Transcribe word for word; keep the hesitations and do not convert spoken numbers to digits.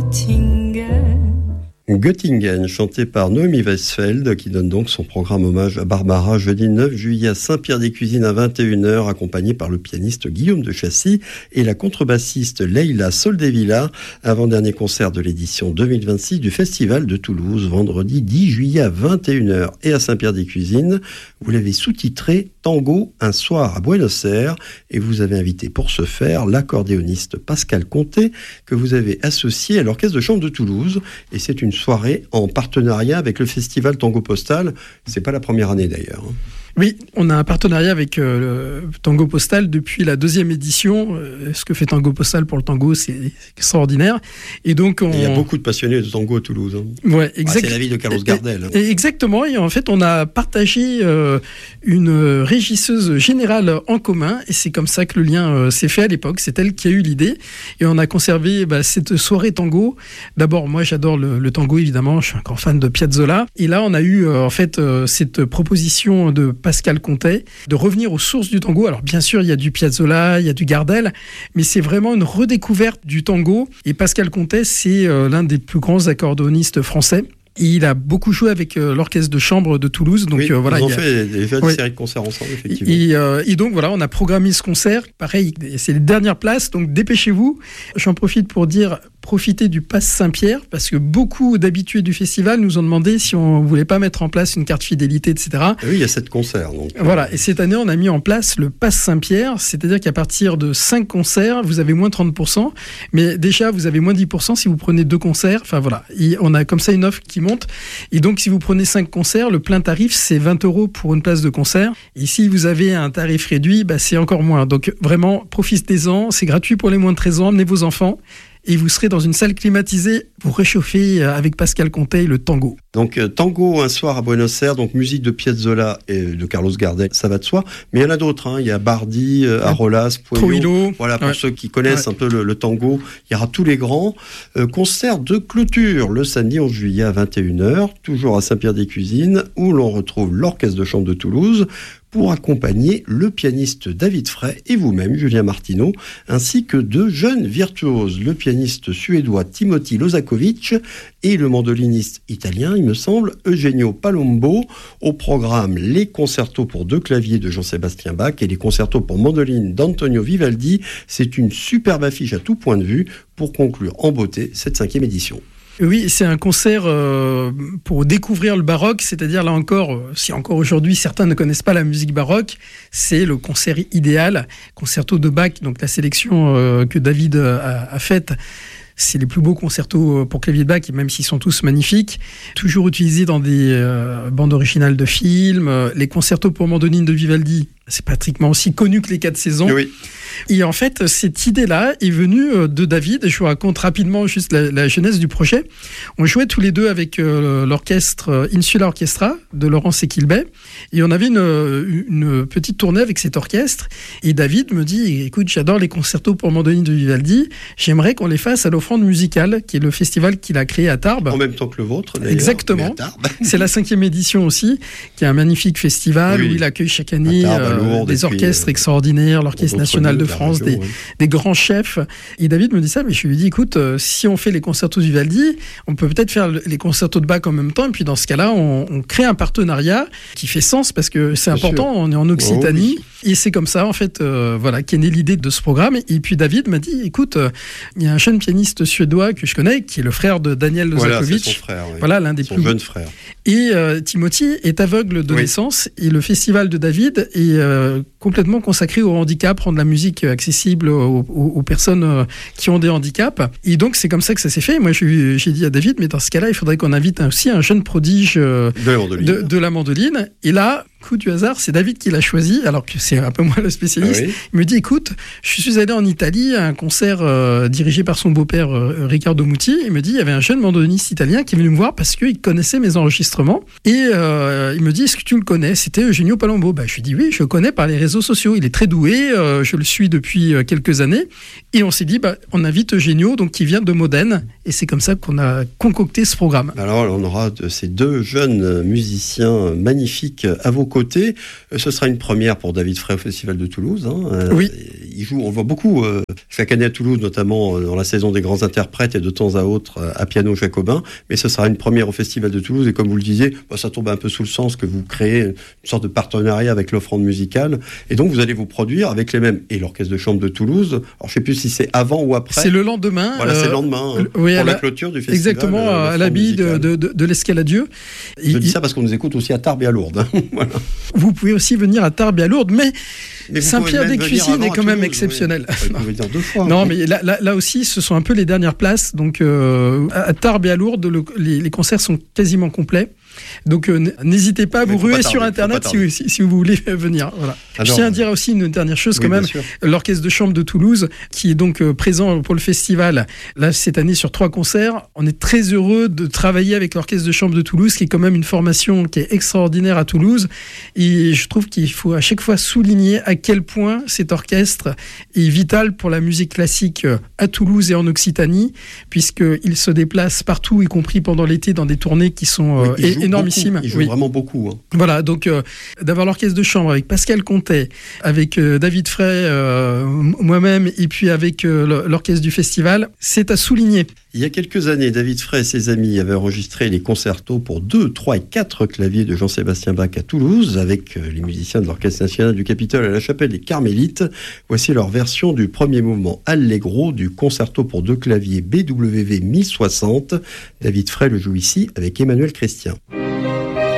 Göttingen. Göttingen, chanté par Noémie Weisfeld, qui donne donc son programme hommage à Barbara jeudi neuf juillet à Saint-Pierre-des-Cuisines à vingt et une heures, accompagné par le pianiste Guillaume de Chassis et la contrebassiste Leila Soldevilla, avant-dernier concert de l'édition deux mille vingt-six du Festival de Toulouse, vendredi dix juillet à vingt et une heures et à Saint-Pierre-des-Cuisines. Vous l'avez sous-titré Tango, un soir à Buenos Aires, et vous avez invité pour ce faire l'accordéoniste Pascal Conté, que vous avez associé à l'Orchestre de Chambre de Toulouse, et c'est une soirée en partenariat avec le festival Tango Postal. C'est pas la première année d'ailleurs. Oui, on a un partenariat avec euh, le Tango Postal depuis la deuxième édition. Euh, ce que fait Tango Postal pour le tango, c'est extraordinaire. Et donc, on... il y a beaucoup de passionnés de tango à Toulouse. Hein. Ouais, exact... ah, c'est la ville de Carlos Gardel. Hein. Et, et exactement. Et en fait, on a partagé euh, une régisseuse générale en commun. Et c'est comme ça que le lien euh, s'est fait à l'époque. C'est elle qui a eu l'idée. Et on a conservé bah, cette soirée tango. D'abord, moi, j'adore le, le tango, évidemment. Je suis un grand fan de Piazzolla. Et là, on a eu euh, en fait euh, cette proposition de Pascal Conté, de revenir aux sources du tango. Alors bien sûr, il y a du Piazzolla, il y a du Gardel, mais c'est vraiment une redécouverte du tango. Et Pascal Conté, c'est euh, l'un des plus grands accordéonistes français. Il a beaucoup joué avec euh, l'orchestre de chambre de Toulouse. Donc, oui, euh, voilà, ils ont il y a... fait déjà une ouais. série de concerts ensemble, effectivement. Et, euh, et donc, voilà, on a programmé ce concert. Pareil, c'est les dernières places, donc dépêchez-vous. J'en profite pour dire, profitez du Pass Saint-Pierre, parce que beaucoup d'habitués du festival nous ont demandé si on ne voulait pas mettre en place une carte fidélité, et cetera. Oui, il y a sept concerts. Donc, voilà, euh... et cette année, on a mis en place le Pass Saint-Pierre, c'est-à-dire qu'à partir de cinq concerts, vous avez moins trente pour cent, mais déjà, vous avez moins dix pour cent si vous prenez deux concerts. Enfin, voilà, et on a comme ça une offre qui monte. Et donc, si vous prenez cinq concerts, le plein tarif, c'est vingt euros pour une place de concert. Et si vous avez un tarif réduit, bah, c'est encore moins. Donc, vraiment, profitez-en. C'est gratuit pour les moins de treize ans. Amenez vos enfants. Et vous serez dans une salle climatisée pour réchauffer avec Pascal Conté le tango. Donc euh, tango un soir à Buenos Aires, donc musique de Piazzolla et de Carlos Gardel, ça va de soi. Mais il y en a d'autres, hein. Il y a Bardi, euh, Arolas, Puello. Voilà, pour ouais. ceux qui connaissent ouais. un peu le, le tango, il y aura tous les grands. Euh, concert de clôture le samedi onze juillet à vingt et une heures, toujours à Saint-Pierre-des-Cuisines, où l'on retrouve l'Orchestre de Chambre de Toulouse, pour accompagner le pianiste David Frey et vous-même, Julien Martineau, ainsi que deux jeunes virtuoses, le pianiste suédois Timothy Lozakovic et le mandoliniste italien, il me semble, Eugenio Palombo. Au programme, les concertos pour deux claviers de Jean-Sébastien Bach et les concertos pour mandoline d'Antonio Vivaldi. C'est une superbe affiche à tout point de vue pour conclure en beauté cette cinquième édition. Oui, c'est un concert euh, pour découvrir le baroque, c'est-à-dire là encore, euh, si encore aujourd'hui certains ne connaissent pas la musique baroque, c'est le concert idéal, concerto de Bach, donc la sélection euh, que David a, a faite. C'est les plus beaux concertos pour clavier de Bach, même s'ils sont tous magnifiques. Toujours utilisés dans des euh, bandes originales de films. Les concertos pour mandoline de Vivaldi, c'est pratiquement aussi connu que les quatre saisons. Oui. Et en fait, cette idée-là est venue de David. Je vous raconte rapidement juste la, la genèse du projet. On jouait tous les deux avec euh, l'orchestre Insula Orchestra de Laurence Equilbet. Et on avait une, une petite tournée avec cet orchestre. Et David me dit, écoute, j'adore les concertos pour mandoline de Vivaldi. J'aimerais qu'on les fasse à l'Offrande musicale, qui est le festival qu'il a créé à Tarbes. En même temps que le vôtre, d'ailleurs. Exactement. C'est la cinquième édition aussi, qui est un magnifique festival oui. où il accueille chaque année Tarbes, euh, Lourdes, des orchestres puis, extraordinaires, l'Orchestre national de France, région, des, ouais. des grands chefs. Et David me dit ça, mais je lui dis, écoute, euh, si on fait les concertos de Vivaldi, on peut peut-être faire les concertos de Bach en même temps, et puis dans ce cas-là, on, on crée un partenariat qui fait sens, parce que c'est Bien important, sûr. On est en Occitanie, oh, oui. et c'est comme ça, en fait, euh, voilà, qu'est née l'idée de ce programme. Et puis David m'a dit, écoute, euh, il y a un jeune pianiste suédois que je connais, qui est le frère de Daniel Lozakovic. Voilà, c'est son frère, oui. Voilà, l'un des son plus jeune frère. Et euh, Timothy est aveugle de oui. naissance, et le festival de David est euh, complètement consacré au handicap, rendre la musique accessible aux, aux, aux personnes euh, qui ont des handicaps. Et donc c'est comme ça que ça s'est fait. Moi j'ai, j'ai dit à David, mais dans ce cas-là, il faudrait qu'on invite aussi un jeune prodige euh, de, la mandoline. De, de la mandoline. Et là, coup du hasard, c'est David qui l'a choisi, alors que c'est un peu moi le spécialiste. Ah oui. Il me dit, écoute, je suis allé en Italie à un concert euh, dirigé par son beau-père euh, Riccardo Muti. Il me dit, il y avait un jeune mandoliniste italien qui est venu me voir parce qu'il connaissait mes enregistrements. Et euh, il me dit, est-ce que tu le connais ? C'était Eugenio Palombo. Bah, je lui dis, oui, je le connais par les réseaux sociaux. Il est très doué, euh, je le suis depuis euh, quelques années. Et on s'est dit, bah, on invite Eugenio, donc, qui vient de Modène. Et c'est comme ça qu'on a concocté ce programme. Alors, on aura de ces deux jeunes musiciens magnifiques à vos côtés. Ce sera une première pour David Frey au Festival de Toulouse. Hein. Oui. Il joue, on voit beaucoup euh, chaque année à Toulouse, notamment dans la saison des grands interprètes et de temps à autre à piano jacobin. Mais ce sera une première au Festival de Toulouse. Et comme vous le disiez, bah, ça tombe un peu sous le sens que vous créez une sorte de partenariat avec l'offrande musicale. Et donc vous allez vous produire avec les mêmes. Et l'Orchestre de chambre de Toulouse, alors je ne sais plus si c'est avant ou après. C'est le lendemain. Voilà, c'est le lendemain hein, oui, pour la, la clôture du festival. Exactement, à l'habit de, de, de, de l'Escaladieu. Je dis ça parce qu'on nous écoute aussi à Tarbes et à Lourdes. Voilà. Vous pouvez aussi venir à Tarbes et à Lourdes, mais, mais Saint-Pierre-des-Cuisines est quand même exceptionnel. Oui. Vous pouvez dire deux fois. Non, mais là, là, là aussi, ce sont un peu les dernières places. Donc, euh, à Tarbes et à Lourdes, le, les, les concerts sont quasiment complets. Donc euh, n'hésitez pas à vous ruer sur Internet si, si, si vous voulez venir. Voilà. Alors, je tiens à dire aussi une dernière chose oui, quand même. L'Orchestre de chambre de Toulouse, qui est donc euh, présent pour le festival, là cette année sur trois concerts. On est très heureux de travailler avec l'Orchestre de chambre de Toulouse, qui est quand même une formation qui est extraordinaire à Toulouse. Et je trouve qu'il faut à chaque fois souligner à quel point cet orchestre est vital pour la musique classique à Toulouse et en Occitanie, puisqu'il se déplace partout, y compris pendant l'été, dans des tournées qui sont euh, oui, énormissime. Il joue oui. vraiment beaucoup. Hein. Voilà, donc euh, d'avoir l'orchestre de chambre avec Pascal Contet, avec euh, David Frey, euh, moi-même, et puis avec euh, l'orchestre du festival, c'est à souligner. Il y a quelques années, David Frey et ses amis avaient enregistré les concertos pour deux, trois et quatre claviers de Jean-Sébastien Bach à Toulouse, avec euh, les musiciens de l'Orchestre national du Capitole à la chapelle des Carmélites. Voici leur version du premier mouvement Allegro du concerto pour deux claviers B W V mille soixante. David Frey le joue ici avec Emmanuel Christian.